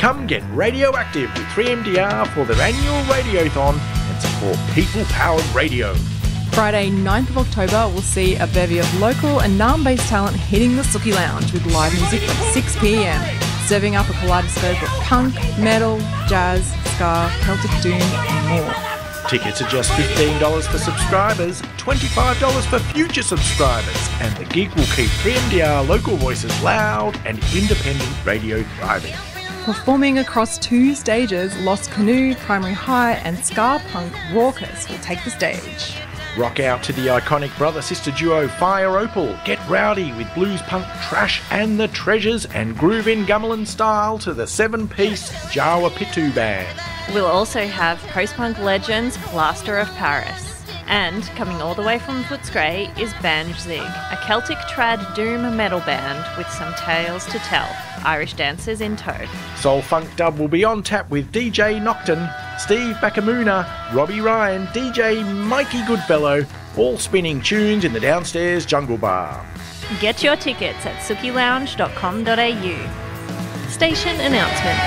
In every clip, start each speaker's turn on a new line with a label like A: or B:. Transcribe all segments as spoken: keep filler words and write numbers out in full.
A: Come get radioactive with three M D R for their annual Radiothon and support people-powered radio.
B: Friday ninth of October will see a bevy of local and Naarm-based talent hitting the Sookie Lounge with live music from six p m, serving up a kaleidoscope of punk, metal, jazz, ska, Celtic doom and more.
A: Tickets are just fifteen dollars for subscribers, twenty-five dollars for future subscribers, and the gig will keep three M D R local voices loud and independent radio thriving.
B: Performing across two stages, Lost Canoe, Primary High and ska punk Raucous will take the stage.
A: Rock out to the iconic brother-sister duo Fire Opal. Get rowdy with blues punk Trash and the Treasures, and groove in Gummerland style to the seven-piece Jawa Pitu band.
C: We'll also have post-punk legends Plaster of Paris. And coming all the way from Footscray is Banjzig, a Celtic trad doom metal band with some tales to tell. Irish dancers in tow.
A: Soul Funk Dub will be on tap with D J Nocturne, Steve Bakamuna, Robbie Ryan, D J Mikey Goodfellow, all spinning tunes in the downstairs Jungle Bar.
C: Get your tickets at sookie lounge dot com dot a u. Station announcement.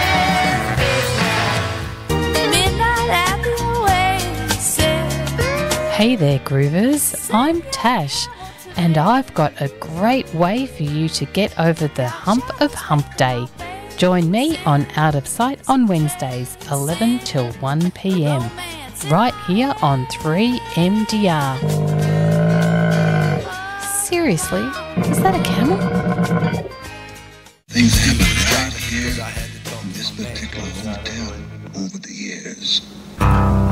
D: Hey there, Groovers. I'm Tash, and I've got a great way for you to get over the hump of Hump Day. Join me on Out of Sight on Wednesdays, eleven till one p m, right here on three M D R. Seriously, is that a camel?
E: Things happen right here in this particular hotel over the years.